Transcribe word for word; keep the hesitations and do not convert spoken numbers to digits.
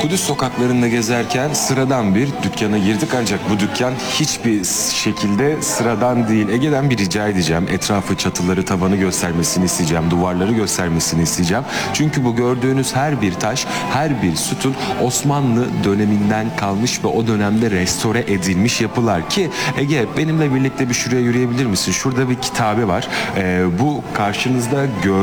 Kudüs sokaklarında gezerken sıradan bir dükkana girdik, ancak bu dükkan hiçbir şekilde sıradan değil. Ege'den bir rica edeceğim. Etrafı, çatıları, tavanı göstermesini isteyeceğim. Duvarları göstermesini isteyeceğim. Çünkü bu gördüğünüz her bir taş, her bir sütun Osmanlı döneminden kalmış ve o dönemde restore edilmiş yapılar. Ki Ege, benimle birlikte bir şuraya yürüyebilir misin? Şurada bir kitabe var. Ee, bu karşınızda gör